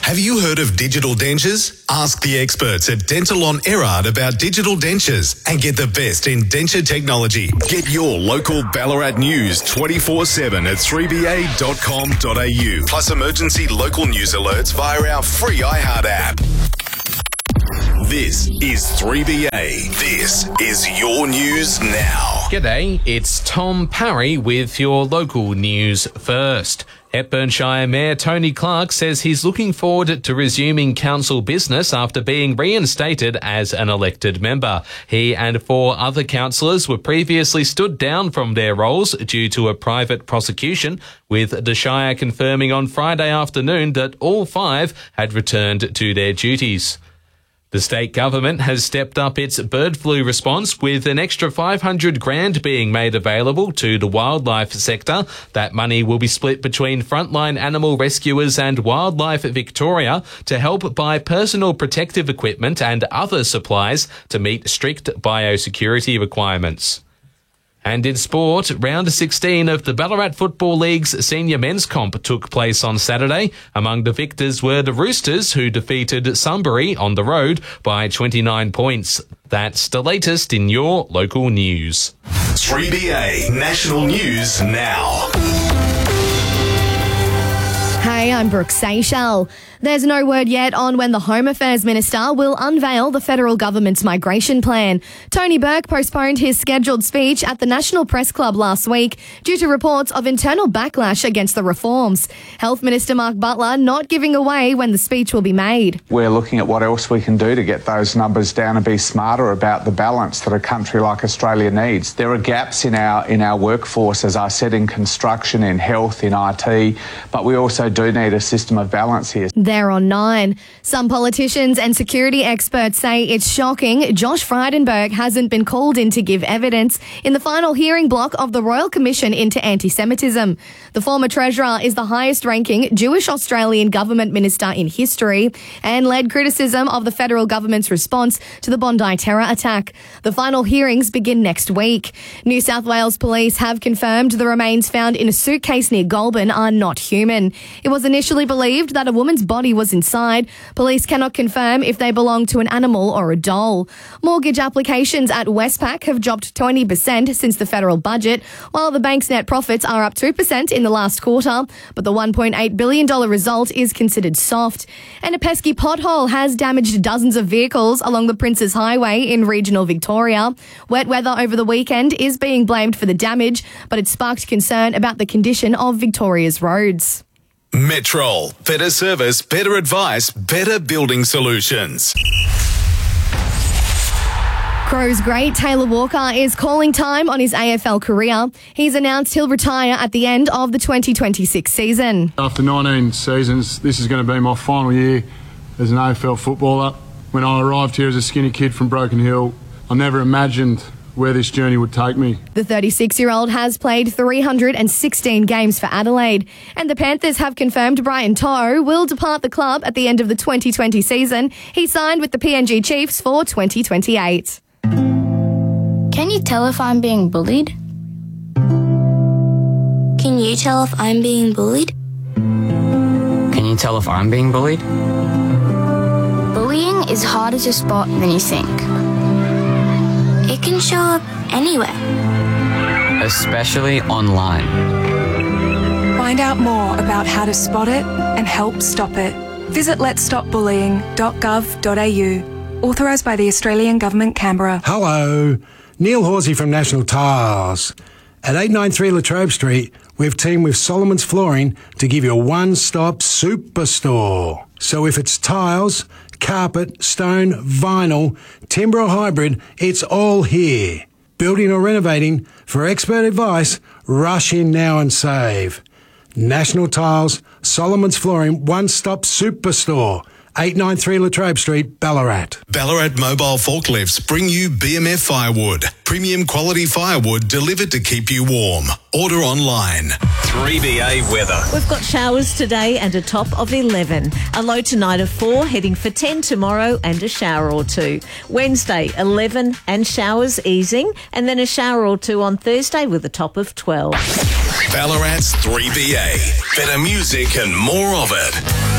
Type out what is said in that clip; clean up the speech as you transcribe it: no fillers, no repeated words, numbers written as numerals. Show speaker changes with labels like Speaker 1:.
Speaker 1: Have you heard of digital dentures? Ask the experts at Dental on Erard about digital dentures and get the best in denture technology. Get your local Ballarat news 24/7 at 3ba.com.au. Plus emergency local news alerts via our free iHeart app. This is 3BA. This is your news now.
Speaker 2: G'day, it's Tom Parry with your local news first. Hepburnshire Mayor Tony Clark says he's looking forward to resuming council business after being reinstated as an elected member. He and 4 other councillors were previously stood down from their roles due to a private prosecution, with the Shire confirming on Friday afternoon that all 5 had returned to their duties. The state government has stepped up its bird flu response with an extra $500,000 being made available to the wildlife sector. That money will be split between frontline animal rescuers and Wildlife Victoria to help buy personal protective equipment and other supplies to meet strict biosecurity requirements. And in sport, round 16 of the Ballarat Football League's senior men's comp took place on Saturday. Among the victors were the Roosters, who defeated Sunbury on the road by 29 points. That's the latest in your local news.
Speaker 1: 3BA National News Now.
Speaker 3: Hey, I'm Brooke Seychelles. There's no word yet on when the Home Affairs Minister will unveil the federal government's migration plan. Tony Burke postponed his scheduled speech at the National Press Club last week due to reports of internal backlash against the reforms. Health Minister Mark Butler not giving away when the speech will be made.
Speaker 4: We're looking at what else we can do to get those numbers down and be smarter about the balance that a country like Australia needs. There are gaps in our workforce, as I said, in construction, in health, in IT, but we also do need a system of balance here.
Speaker 3: They're on 9. Some politicians and security experts say it's shocking Josh Frydenberg hasn't been called in to give evidence in the final hearing block of the Royal Commission into Anti-Semitism. The former Treasurer is the highest-ranking Jewish Australian government minister in history and led criticism of the federal government's response to the Bondi terror attack. The final hearings begin next week. New South Wales police have confirmed the remains found in a suitcase near Goulburn are not human. It was initially believed that a woman's body was inside. Police cannot confirm if they belong to an animal or a doll. Mortgage applications at Westpac have dropped 20% since the federal budget, while the bank's net profits are up 2% in the last quarter. But the $1.8 billion result is considered soft. And a pesky pothole has damaged dozens of vehicles along the Princes Highway in regional Victoria. Wet weather over the weekend is being blamed for the damage, but it sparked concern about the condition of Victoria's roads.
Speaker 1: Metrol. Better service, better advice, better building solutions.
Speaker 3: Crows great Taylor Walker is calling time on his AFL career. He's announced he'll retire at the end of the 2026 season.
Speaker 5: After 19 seasons, this is going to be my final year as an AFL footballer. When I arrived here as a skinny kid from Broken Hill, I never imagined where this journey would take me.
Speaker 3: The 36-year-old has played 316 games for Adelaide, and the Panthers have confirmed Brian To'o will depart the club at the end of the 2020 season. He signed with the PNG Chiefs for 2028.
Speaker 6: Can you tell if I'm being bullied? Can you tell if I'm being bullied?
Speaker 7: Can you tell if I'm being bullied?
Speaker 6: Bullying is harder to spot than you think. It can show up anywhere.
Speaker 7: Especially online.
Speaker 8: Find out more about how to spot it and help stop it. Visit letsstopbullying.gov.au. Authorised by the Australian Government, Canberra.
Speaker 9: Hello, Neil Horsey from National Tiles. At 893 Latrobe Street, we've teamed with Solomon's Flooring to give you a one-stop superstore. So if it's tiles, carpet, stone, vinyl, timber or hybrid, it's all here. Building or renovating, for expert advice, rush in now and save. National Tiles, Solomon's Flooring, one-stop superstore. 893 Latrobe Street, Ballarat.
Speaker 1: Ballarat Mobile Forklifts bring you BMF Firewood. Premium quality firewood delivered to keep you warm. Order online. 3BA weather.
Speaker 10: We've got showers today and a top of 11. A low tonight of 4, heading for 10 tomorrow and a shower or 2. Wednesday, 11 and showers easing, and then a shower or 2 on Thursday with a top of 12.
Speaker 1: Ballarat's 3BA. Better music and more of it.